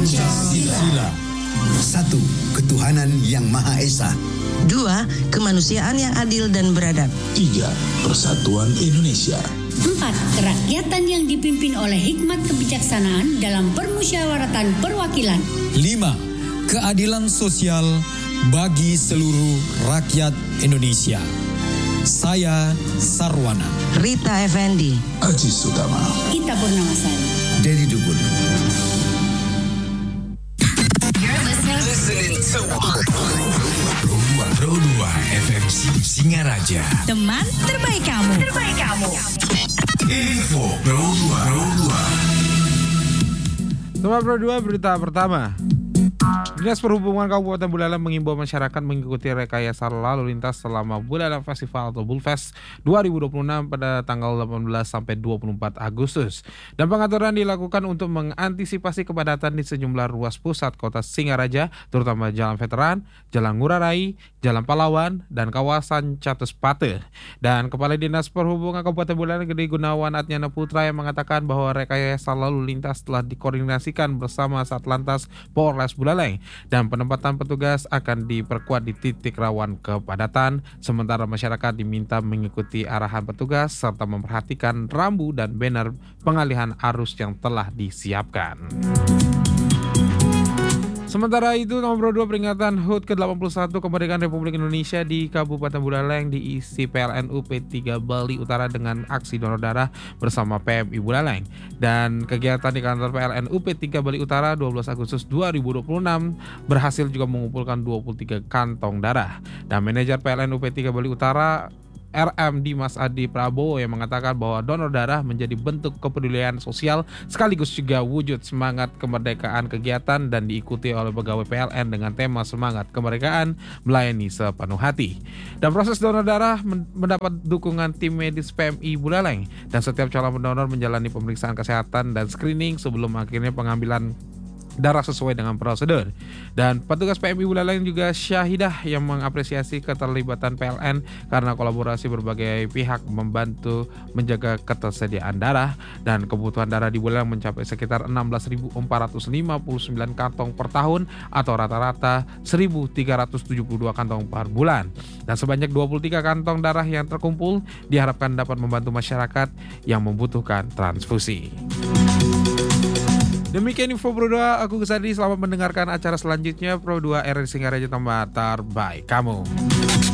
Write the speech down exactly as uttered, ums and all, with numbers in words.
Pancasila. Satu, ketuhanan yang Maha Esa. Dua, kemanusiaan yang adil dan beradab. Tiga, persatuan Indonesia. Empat, kerakyatan yang dipimpin oleh hikmat kebijaksanaan dalam permusyawaratan perwakilan. Lima, keadilan sosial bagi seluruh rakyat Indonesia. Saya Sarwana. Rita Effendi. Aziz Utama. Kita Purnamasari. Dedi Dukun. Listening to Pro dua F M C Singaraja. Teman terbaik kamu. Terbaik kamu. Info Pro dua. Pro dua. Teman Pro dua berita pertama. Dinas Perhubungan Kabupaten Buleleng mengimbau masyarakat mengikuti rekayasa lalu lintas selama Buleleng Festival atau Bulfest dua ribu dua puluh enam pada tanggal delapan belas sampai dua puluh empat Agustus. Dan pengaturan dilakukan untuk mengantisipasi kepadatan di sejumlah ruas pusat kota Singaraja, terutama Jalan Veteran, Jalan Ngurah Rai, Jalan Pahlawan, dan kawasan Catus Pate. Dan Kepala Dinas Perhubungan Kabupaten Buleleng Gede Gunawan Atnyana Putra yang mengatakan bahwa rekayasa lalu lintas telah dikoordinasikan bersama Satlantas Polres Buleleng. Dan penempatan petugas akan diperkuat di titik rawan kepadatan, sementara masyarakat diminta mengikuti arahan petugas serta memperhatikan rambu dan banner pengalihan arus yang telah disiapkan. Sementara itu, nomor dua peringatan H U T ke delapan puluh satu Kemerdekaan Republik Indonesia di Kabupaten Buleleng diisi P L N U P tiga Bali Utara dengan aksi donor darah bersama P M I Buleleng. Dan kegiatan di kantor P L N U P tiga Bali Utara dua belas Agustus dua ribu dua puluh enam berhasil juga mengumpulkan dua puluh tiga kantong darah. Dan manajer P L N U P tiga Bali Utara R M Dimas Adi Prabowo yang mengatakan bahwa donor darah menjadi bentuk kepedulian sosial sekaligus juga wujud semangat kemerdekaan kegiatan dan diikuti oleh pegawai P L N dengan tema semangat kemerdekaan melayani sepenuh hati. Dan proses donor darah mendapat dukungan tim medis P M I Buleleng dan setiap calon pendonor menjalani pemeriksaan kesehatan dan screening sebelum akhirnya pengambilan darah sesuai dengan prosedur. Dan petugas P M I Buleleng juga syahidah yang mengapresiasi keterlibatan P L N karena kolaborasi berbagai pihak membantu menjaga ketersediaan darah, dan kebutuhan darah di Buleleng mencapai sekitar enam belas ribu empat ratus lima puluh sembilan kantong per tahun atau rata-rata seribu tiga ratus tujuh puluh dua kantong per bulan. Dan sebanyak dua puluh tiga kantong darah yang terkumpul diharapkan dapat membantu masyarakat yang membutuhkan transfusi. Demikian info Pro dua, aku Gusadi, selamat mendengarkan acara selanjutnya Pro dua R R Singaraja, tempat terbaik kamu.